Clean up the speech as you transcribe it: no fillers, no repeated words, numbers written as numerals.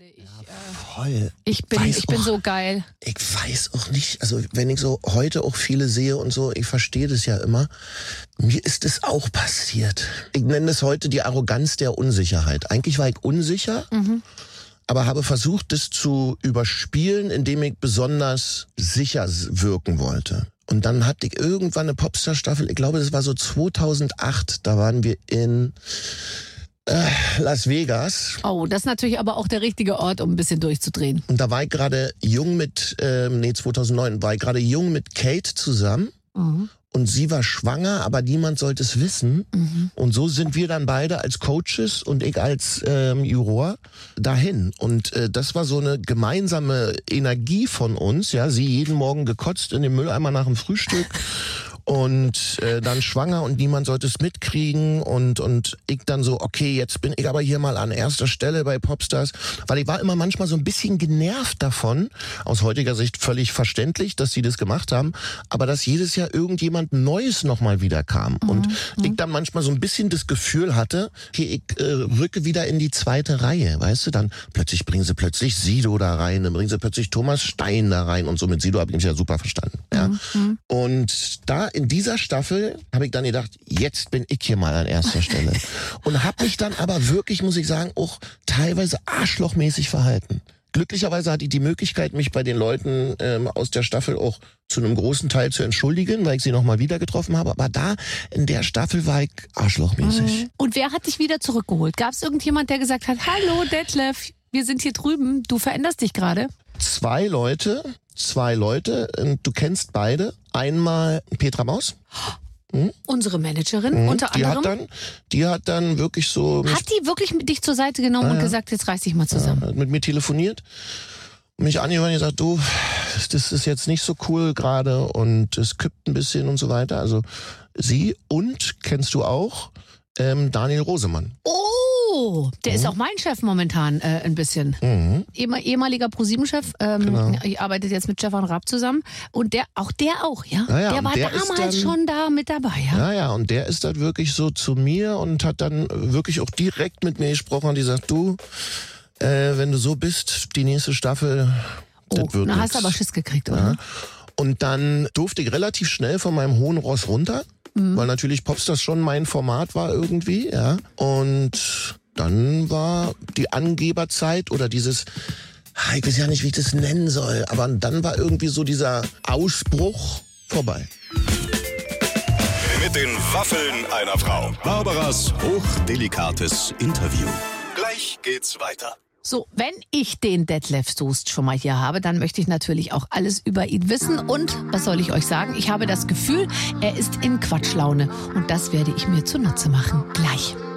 finde ich. Voll. Ich bin so geil. Ich weiß auch nicht, also wenn ich so heute auch viele sehe und so, ich verstehe das ja immer. Mir ist es auch passiert. Ich nenne es heute die Arroganz der Unsicherheit. Eigentlich war ich unsicher, aber habe versucht, das zu überspielen, indem ich besonders sicher wirken wollte. Und dann hatte ich irgendwann eine Popstar-Staffel, ich glaube, das war so 2008, da waren wir in Las Vegas. Oh, das ist natürlich aber auch der richtige Ort, um ein bisschen durchzudrehen. Und da war ich gerade jung mit, 2009, war ich gerade jung mit Kate zusammen. Und sie war schwanger, aber niemand sollte es wissen. Und so sind wir dann beide als Coaches und ich als Juror dahin. Und das war so eine gemeinsame Energie von uns. Ja, sie jeden Morgen gekotzt in den Mülleimer nach dem Frühstück. Und dann schwanger und niemand sollte es mitkriegen und ich dann so, okay, jetzt bin ich aber hier mal an erster Stelle bei Popstars, weil ich war immer manchmal so ein bisschen genervt davon, aus heutiger Sicht völlig verständlich, dass sie das gemacht haben, aber dass jedes Jahr irgendjemand Neues nochmal wieder kam und ich dann manchmal so ein bisschen das Gefühl hatte, okay, ich rücke wieder in die zweite Reihe, weißt du, dann bringen sie plötzlich Sido da rein, dann bringen sie plötzlich Thomas Stein da rein und so, mit Sido habe ich mich ja super verstanden, ja. Und da in dieser Staffel habe ich dann gedacht, jetzt bin ich hier mal an erster Stelle. Und habe mich dann aber wirklich, muss ich sagen, auch teilweise arschlochmäßig verhalten. Glücklicherweise hatte ich die Möglichkeit, mich bei den Leuten aus der Staffel auch zu einem großen Teil zu entschuldigen, weil ich sie nochmal wieder getroffen habe. Aber da, in der Staffel, war ich arschlochmäßig. Und wer hat dich wieder zurückgeholt? Gab es irgendjemand, der gesagt hat, hallo Detlef, wir sind hier drüben, du veränderst dich gerade? Zwei Leute, und du kennst beide. Einmal Petra Maus. Unsere Managerin unter anderem. Die hat dann wirklich so... Hat die wirklich dich zur Seite genommen und gesagt, jetzt reiß dich mal zusammen? Hat mit mir telefoniert, mich angehört und gesagt, du, das ist jetzt nicht so cool gerade und es kippt ein bisschen und so weiter. Also sie und, kennst du auch, Daniel Rosemann. Oh, der ist auch mein Chef momentan ein bisschen. Ehemaliger ProSieben-Chef, Genau. arbeitet jetzt mit Stefan Raab zusammen. Und der auch, ja? Ja, der war der damals schon da mit dabei, ja? Ja, und der ist dann wirklich so zu mir und hat dann wirklich auch direkt mit mir gesprochen und die sagt, du, wenn du so bist, die nächste Staffel, das wird na, nix. hast du aber Schiss gekriegt, oder? Ja. Und dann durfte ich relativ schnell von meinem hohen Ross runter, weil natürlich Popstars schon mein Format war irgendwie, ja. Und dann war die Angeberzeit oder dieses, ich weiß ja nicht, wie ich das nennen soll, aber dann war irgendwie so dieser Ausbruch vorbei. Mit den Waffeln einer Frau. Barbaras hochdelikates Interview. Gleich geht's weiter. So, wenn ich den Detlef Soest schon mal hier habe, dann möchte ich natürlich auch alles über ihn wissen. Und, was soll ich euch sagen? Ich habe das Gefühl, er ist in Quatschlaune. Und das werde ich mir zunutze machen. Gleich.